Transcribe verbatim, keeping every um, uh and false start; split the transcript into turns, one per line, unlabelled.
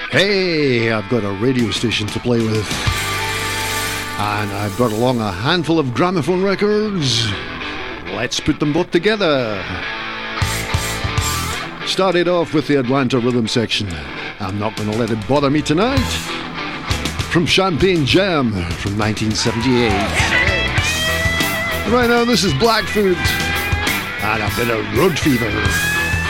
Hey, I've got a radio station to play with. And I brought along a handful of gramophone records. Let's put them both together. Started off with the Atlanta Rhythm section. I'm Not Gonna Let It Bother Me Tonight. From Champagne Jam from nineteen seventy-eight. Right now, this is Blackfoot and a bit of Road Fever.